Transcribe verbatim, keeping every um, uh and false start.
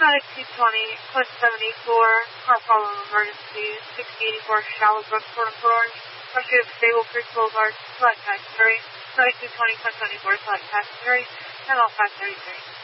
Exotic two twenty, Quest seven eighty-four, car following emergency, sixty eighty-four, Shallowbrook, Port of Orange, pursuit of Stable Creek Boulevard, select passenger, Exotic two twenty, Quest seven eighty-four, select passenger, and all five thirty-three.